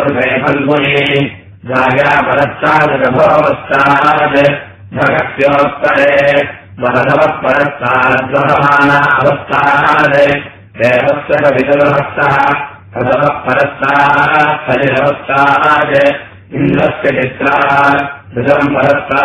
फल्गुनी जाया परस्तादभोवस्तात् भगत्योत्तरे वरदवः परस्ताद्वहमानावस्थात् देवस्य कवितरहस्तः तदवः परस्तात् फलिरवस्थात् इन्द्रस्य चित्रात् ऋतम् परस्तात्